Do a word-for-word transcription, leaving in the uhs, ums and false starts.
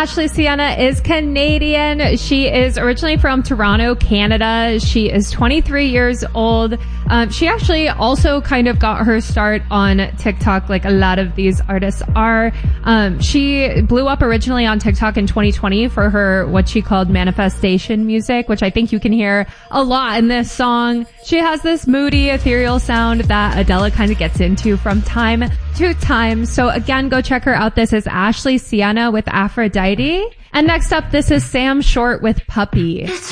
Ashley Sienna is Canadian. She is originally from Toronto, Canada. She is twenty-three years old. Um, she actually also kind of got her start on TikTok like a lot of these artists are. Um, she blew up originally on TikTok in twenty twenty for her, what she called manifestation music, which I think you can hear a lot in this song. She has this moody, ethereal sound that Adele kind of gets into from time to time. So again, go check her out. This is Ashley Sienna with Aphrodite. And next up, this is Sam Short with Puppy.